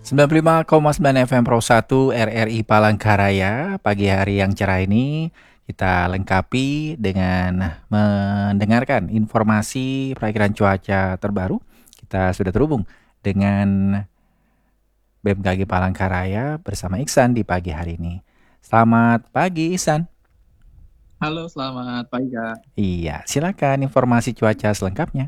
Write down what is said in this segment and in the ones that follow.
95,9 FM Pro 1 RRI Palangkaraya. Pagi hari yang cerah ini kita lengkapi dengan mendengarkan informasi perakiraan cuaca terbaru. Kita sudah terhubung dengan BMKG Palangkaraya bersama Iksan di pagi hari ini. Selamat pagi Iksan. Halo, selamat pagi, Kak. Iya, silakan informasi cuaca selengkapnya.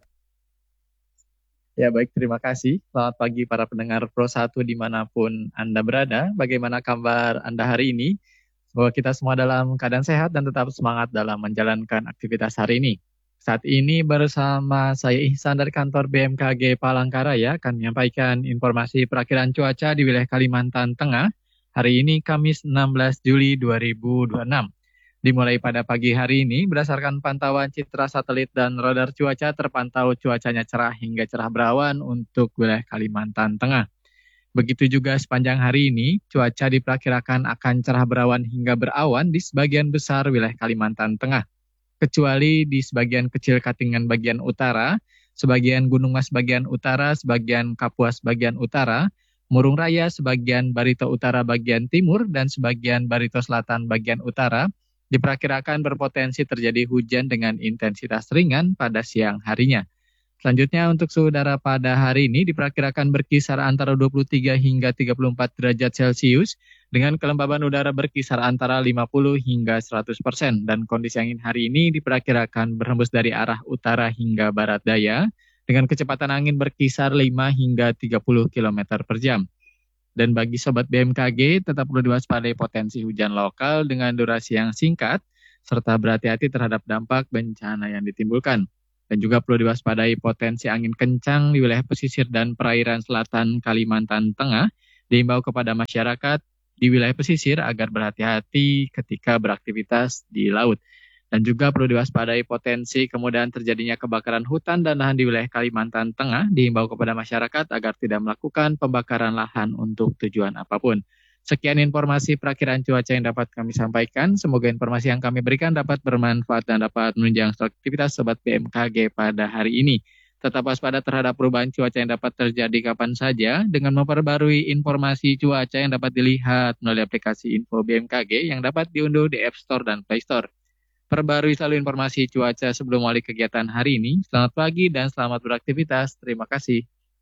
Ya, baik, terima kasih. Selamat pagi para pendengar Pro 1 dimanapun Anda berada. Bagaimana kabar Anda hari ini? Semoga kita semua dalam keadaan sehat dan tetap semangat dalam menjalankan aktivitas hari ini. Saat ini bersama saya Ihsan dari kantor BMKG Palangkaraya akan menyampaikan informasi perakiraan cuaca di wilayah Kalimantan Tengah. Hari ini Kamis 16 Juli 2026. Dimulai pada pagi hari ini, berdasarkan pantauan citra satelit dan radar cuaca, terpantau cuacanya cerah hingga cerah berawan untuk wilayah Kalimantan Tengah. Begitu juga sepanjang hari ini, cuaca diperkirakan akan cerah berawan hingga berawan di sebagian besar wilayah Kalimantan Tengah. Kecuali di sebagian kecil Katingan bagian utara, sebagian Gunung Mas bagian utara, sebagian Kapuas bagian utara, Murung Raya sebagian Barito Utara bagian timur, dan sebagian Barito Selatan bagian utara, diperkirakan berpotensi terjadi hujan dengan intensitas ringan pada siang harinya. Selanjutnya untuk suhu udara pada hari ini diperkirakan berkisar antara 23 hingga 34 derajat Celcius dengan kelembaban udara berkisar antara 50 hingga 100%, dan kondisi angin hari ini diperkirakan berhembus dari arah utara hingga barat daya dengan kecepatan angin berkisar 5 hingga 30 km per jam. Dan bagi Sobat BMKG, tetap perlu diwaspadai potensi hujan lokal dengan durasi yang singkat, serta berhati-hati terhadap dampak bencana yang ditimbulkan. Dan juga perlu diwaspadai potensi angin kencang di wilayah pesisir dan perairan selatan Kalimantan Tengah. Diimbau kepada masyarakat di wilayah pesisir agar berhati-hati ketika beraktivitas di laut. Dan juga perlu diwaspadai potensi kemudahan terjadinya kebakaran hutan dan lahan di wilayah Kalimantan Tengah. Diimbau kepada masyarakat agar tidak melakukan pembakaran lahan untuk tujuan apapun. Sekian informasi perakiraan cuaca yang dapat kami sampaikan. Semoga informasi yang kami berikan dapat bermanfaat dan dapat menunjang aktivitas Sobat BMKG pada hari ini. Tetap waspada terhadap perubahan cuaca yang dapat terjadi kapan saja dengan memperbarui informasi cuaca yang dapat dilihat melalui aplikasi Info BMKG yang dapat diunduh di App Store dan Play Store. Perbarui selalu informasi cuaca sebelum mulai kegiatan hari ini. Selamat pagi dan selamat beraktivitas. Terima kasih.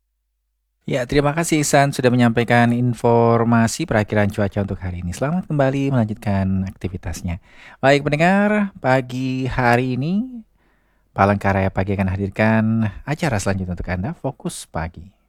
Ya, terima kasih Iksan sudah menyampaikan informasi perakiraan cuaca untuk hari ini. Selamat kembali melanjutkan aktivitasnya. Baik pendengar, pagi hari ini Palangkaraya Pagi akan hadirkan acara selanjutnya untuk Anda, Fokus Pagi.